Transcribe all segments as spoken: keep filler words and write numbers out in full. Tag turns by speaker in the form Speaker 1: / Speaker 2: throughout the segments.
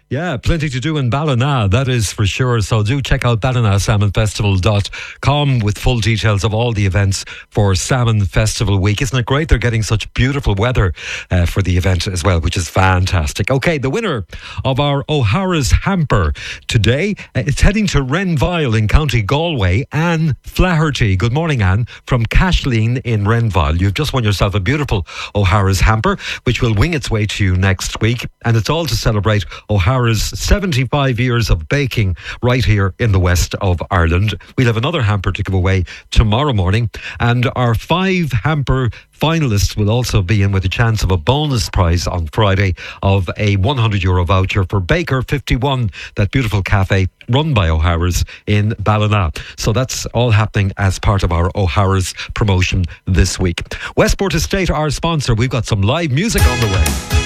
Speaker 1: Yeah, plenty to do in Ballina, that is for sure. So do check out ballina salmon festival dot com with full details of all the events for Salmon Festival Week. Isn't it great? They're getting such beautiful weather uh, for the event as well, which is fantastic. Okay, the winner of our O'Hara's Hamper today, uh, it's heading to Renville in County Galway, Anne Flaherty. Good morning, Anne, from Cashleen in Renville. You've just won yourself a beautiful O'Hara's Hamper, which will wing its way to you next week. And it's all to celebrate O'Hara's seventy-five years of baking right here in the west of Ireland. We'll have another hamper to give away tomorrow morning, and our five hamper finalists will also be in with a chance of a bonus prize on Friday of a one hundred euro voucher for Baker fifty-one, that beautiful cafe run by O'Hara's in Ballina. So that's all happening as part of our O'Hara's promotion this week. Westport Estate, our sponsor, we've got some live music on the way.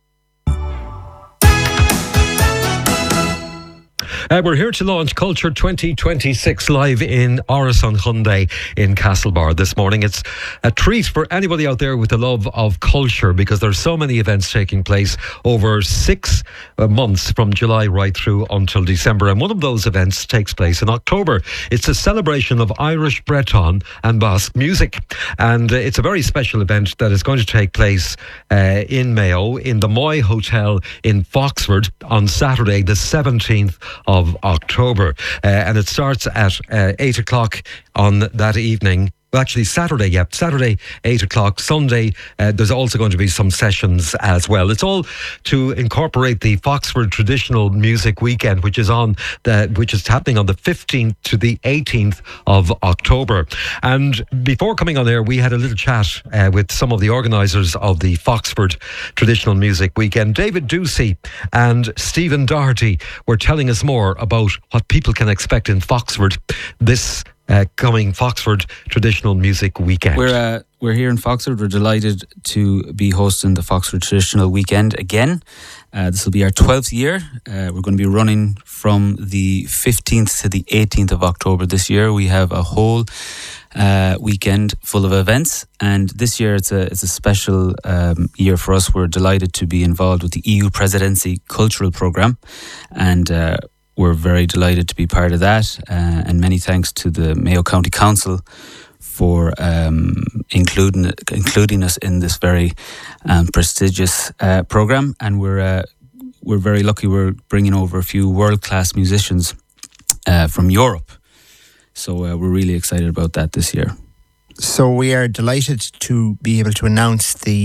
Speaker 1: Uh, we're here to launch Culture twenty twenty-six live in Orison Hyundai in Castlebar this morning. It's a treat for anybody out there with the love of culture, because there's so many events taking place over six uh, months from July right through until December. And one of those events takes place in October. It's a celebration of Irish, Breton and Basque music. And uh, it's a very special event that is going to take place uh, in Mayo in the Moy Hotel in Foxford on Saturday the seventeenth of of October, uh, and it starts at uh, eight o'clock on that evening. Well, actually Saturday, yeah, Saturday, eight o'clock. Sunday, uh, there's also going to be some sessions as well. It's all to incorporate the Foxford Traditional Music Weekend, which is on the, which is happening on the fifteenth to the eighteenth of October. And before coming on air, we had a little chat uh, with some of the organisers of the Foxford Traditional Music Weekend. David Ducey and Stephen Doherty were telling us more about what people can expect in Foxford this Uh, coming Foxford Traditional Music Weekend.
Speaker 2: We're uh, we're here in Foxford. We're delighted to be hosting the Foxford Traditional Weekend again. Uh, this will be our twelfth year. Uh, we're going to be running from the fifteenth to the eighteenth of October this year. We have a whole uh, weekend full of events, and this year it's a it's a special um, year for us. We're delighted to be involved with the E U Presidency Cultural Programme, and uh, we're very delighted to be part of that, uh, and many thanks to the Mayo County Council for um, including including us in this very um, prestigious uh, programme. And we're uh, we're very lucky. We're bringing over a few world class musicians uh, from Europe, so uh, we're really excited about that this year.
Speaker 3: So we are delighted to be able to announce the